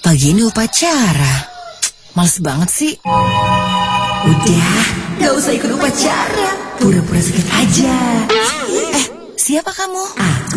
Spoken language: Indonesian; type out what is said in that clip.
Pagi ini upacara. Males banget sih. Udah, gak usah ikut upacara. Pura-pura sakit aja. Siapa kamu? Aku